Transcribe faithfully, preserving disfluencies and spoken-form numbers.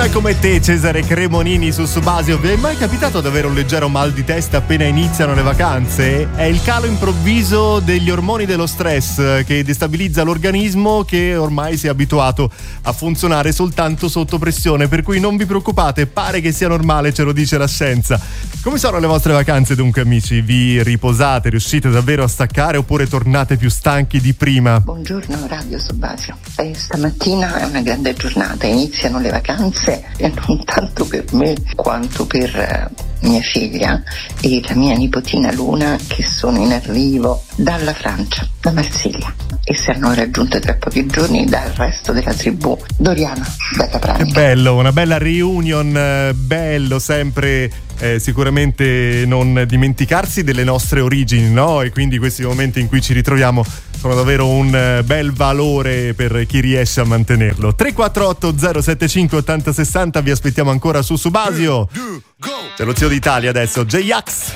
C'è come te Cesare Cremonini su Subasio. Vi è mai capitato di avere un leggero mal di testa appena iniziano le vacanze? È il calo improvviso degli ormoni dello stress che destabilizza l'organismo, che ormai si è abituato a funzionare soltanto sotto pressione, per cui non vi preoccupate, pare che sia normale, ce lo dice la scienza. Come sono le vostre vacanze dunque, amici? Vi riposate, riuscite davvero a staccare oppure tornate più stanchi di prima? Buongiorno Radio Subasio. Eh, stamattina è una grande giornata, iniziano le vacanze e non tanto per me quanto per eh, mia figlia e la mia nipotina Luna, che sono in arrivo dalla Francia, da Marsiglia, e saranno raggiunte tra pochi giorni dal resto della tribù Doriana da Capranica. Che bello, una bella reunion, bello sempre. Eh, sicuramente non dimenticarsi delle nostre origini, no? E quindi questi momenti in cui ci ritroviamo sono davvero un eh, bel valore per chi riesce a mantenerlo. tre quattro otto zero sette cinque otto zero sei zero, vi aspettiamo ancora su Subasio. C'è lo zio d'Italia adesso, J-Ax.